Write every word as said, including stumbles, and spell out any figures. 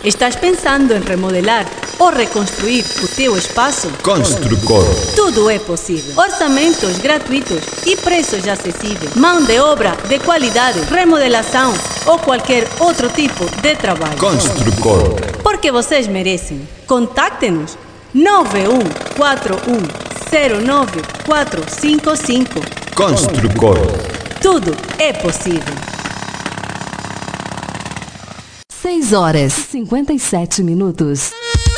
Estás pensando em remodelar ou reconstruir o teu espaço? Construcor. Tudo é possível. Orçamentos gratuitos e preços acessíveis. Mão de obra de qualidade, remodelação ou qualquer outro tipo de trabalho. Construcor. Porque vocês merecem. Contacte-nos nove um quatro um zero nove quatro cinco cinco. Construcor. Tudo é possível. seis horas e cinquenta e sete minutos.